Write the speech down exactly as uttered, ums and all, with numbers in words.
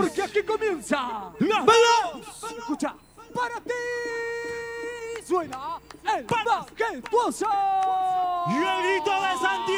Porque aquí comienza ¡Las velas! Escucha, para ti suena el majestuoso y el grito de Santiago.